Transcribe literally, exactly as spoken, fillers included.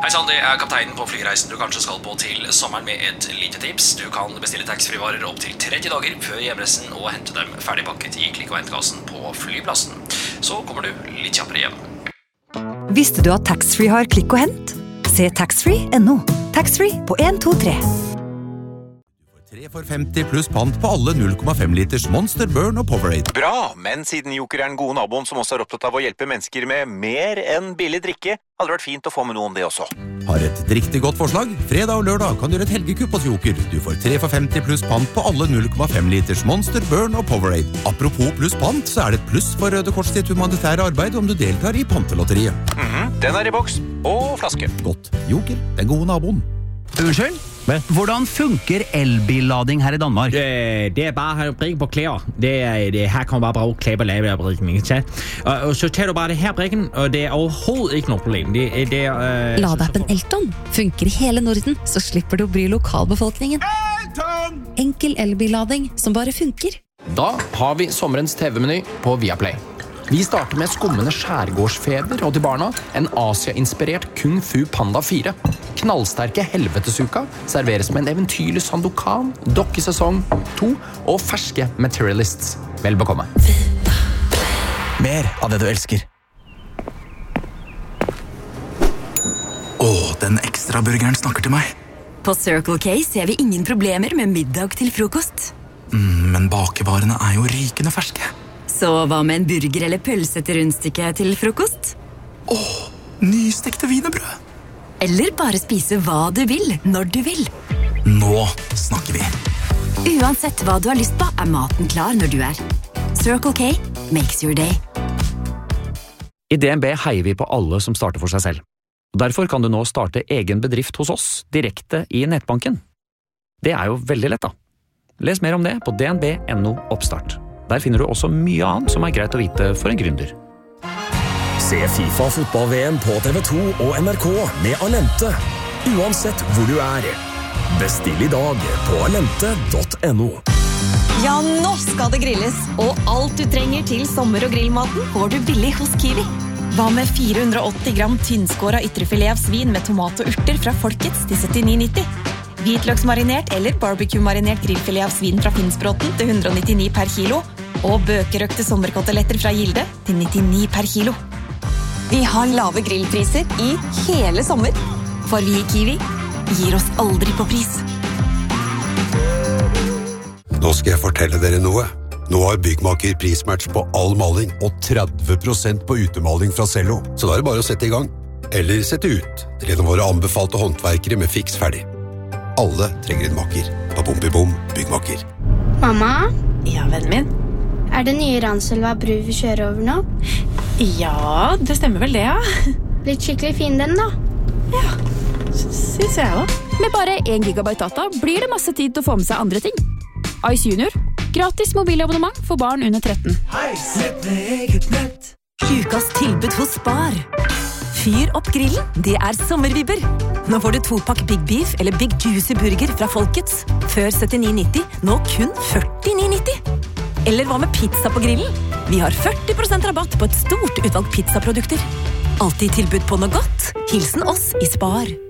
Hei sann, det er kapteinen på flyreisen du kanskje skal på til sommeren med et lite tips. Du kan bestille taxfree-varer opp til tretti dager før hjemreisen og hente dem ferdigpakket i klikk- og hentekassen på flyplassen. Så kommer du litt kjappere hjem. Visste du at taxfree har klikk og hent? Se taxfree punktum no. Taxfree på en to tre. tre for femti pluss pant på alle null komma fem liters Monster, Burn og Powerade. Bra, men siden Joker er den gode naboen som også er opptatt av å hjelpe mennesker med mer enn billig drikke, hadde det vært fint å få med noe om det også. Har et riktig godt forslag? Fredag og lørdag kan du gjøre et helgekupp hos Joker. Du får tre for femti pluss pant på alle null komma fem liters Monster, Burn og Powerade. Apropos pluss pant, så er det et pluss for Røde Kors sitt humanitære arbeid om du deltar i pantelotteriet. Mhm, den er i boks og flaske. Godt. Joker, den gode naboen. Unnskyld? Hvordan funker elbillading her i Danmark? Det, det er bare brikken på klær. Det er, det, her kan man bare bruge klær på lavebrikken, ikke sant? Og, og så tager du bare det her brikken, og det er overhovedet ikke noe problem. Det, det er, øh, Ladeappen Elton funker i hele Norden, så slipper du å bry lokalbefolkningen. Elton! Enkel elbillading som bare funker. Da har vi sommerens T V-meny på Viaplay. Vi starter med skummende skjærgårdsfeber og til barna en Asia-inspirert Kung Fu Panda fire. Knallsterke helvetesuka serveres med en eventyrlig Sandokan, dokkesesong to og ferske Materialists. Vel bekomme. Mer av det du elsker. Åh, den ekstra burgeren snakker til meg. På Circle K ser vi ingen problemer med middag til frokost. Mm, men bakevarene er jo rykende ferske. Så hva med en burger eller pølse til rundstykke til frokost? Åh, nystekte wienerbrød. Eller bare spise hva du vil, når du vil. Nå snakker vi. Uansett hva du har lyst på, er maten klar når du er. Circle K makes your day. I D N B heier vi på alle som starter for seg selv. Derfor kan du nå starte egen bedrift hos oss, direkte i nettbanken. Det er jo veldig lett da. Les mer om det på d n b punktum no oppstart. Der finner du også mye annet som er greit å vite for en gründer. Se FIFA fotball-V M på T V to og N R K med Alente, uansett hvor du er. Bestill i dag på alente punktum no. Ja, nå skal det grilles, og alt du trenger til sommer- og grillmaten får du billig hos Kiwi. Hva med fire hundre og åtti gram tynnskåret ytrefilet av svin med tomat og urter fra Folkets til syttini nitti? Hvitløksmarinert eller barbecue-marinert grillfilet av svin fra Finnsbråten til hundre og nittini per kilo, og bøkerøkte sommerkoteletter fra Gilde til nittini per kilo. Vi har lave grillpriser i hele sommer, for vi i Kiwi gir oss aldri på pris. Nå skal jeg fortelle dere noe. Nå har Byggmaker prismatch på all maling og tretti prosent på utemaling fra Cello. Så da er det bare å sette i gang. Eller sette ut til en av våre anbefalte håndverkere med fiks ferdig. Alle trenger en maker. Babom-bibom, Byggmaker. Mamma? Ja, vennen min? Er det nye Ranselva bru vi kjører over nå? Ja, det stemmer vel det, ja. Litt skikkelig fin den da. Ja, synes jeg også. Med bare en gigabyte data blir det masse tid til å få med seg andre ting. Ice Junior. Gratis mobilabonnement for barn under tretten. Hei, sett med eget nett. Ukas tilbud hos Spar. Fyr opp grillen, det er sommervibber. Nå får du to pakk Big Beef eller Big Juicy Burger fra Folkets. Før syttini nitti, nå kun førtini nitti. Eller hva med pizza på grillen? Vi har førti prosent rabatt på et stort utvalg pizzaprodukter. Alltid tilbud på noe godt. Hilsen oss i Spar.